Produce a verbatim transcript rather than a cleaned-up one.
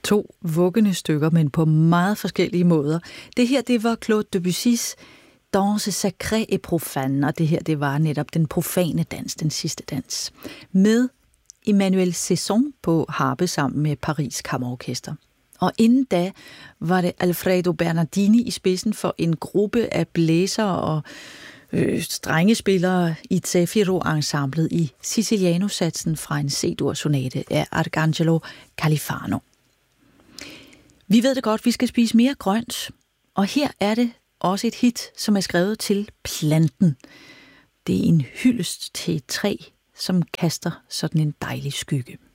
To vuggende stykker, men på meget forskellige måder. Det her, det var Claude Debussys Danse sacrée et profane, og det her, det var netop den profane dans, den sidste dans, med Emmanuel Cesson på harpe sammen med Paris Kammerorkester. Og inden da var det Alfredo Bernardini i spidsen for en gruppe af blæsere og øh, strengespillere i Zefiro-ensemblet i Siciliano-satsen fra en C-dur-sonate af Arcangelo Califano. Vi ved det godt, vi skal spise mere grønt, og her er det også et hit, som er skrevet til planten. Det er en hyldest til et træ, som kaster sådan en dejlig skygge.